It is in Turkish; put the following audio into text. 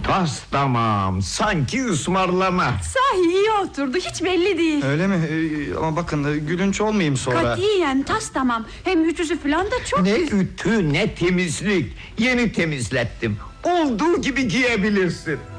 Tas tamam, sanki ısmarlama. Sahi iyi oturdu, hiç belli değil. Öyle mi? Ama bakın, gülünç olmayayım sonra. Katiyen tas tamam. Hem ütüsü falan da çok Ne güzel. ütü ne temizlik. Yeni temizlettim. Olduğu gibi giyebilirsin.